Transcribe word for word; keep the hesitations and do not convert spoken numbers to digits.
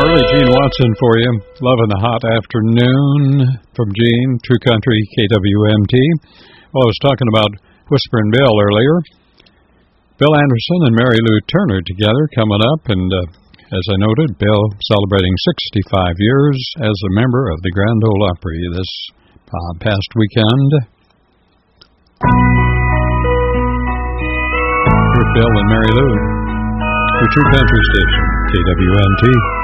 early Gene Watson for you. Loving the hot afternoon from Gene, True Country, K W M T. Well, I was talking about Whisperin' Bill earlier. Bill Anderson and Mary Lou Turner together coming up, and uh, as I noted, Bill celebrating sixty-five years as a member of the Grand Ole Opry this uh, past weekend. With Bill and Mary Lou, the True Country Station, K W M T.